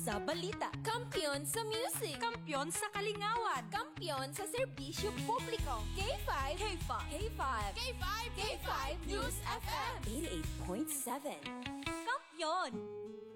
Sa balita, kampiyon sa music, Kampiyon sa kalingawan. kampiyon sa serbisyo publiko. K5, K5. K5, K5. K5 News FM 88.7. Kampiyon.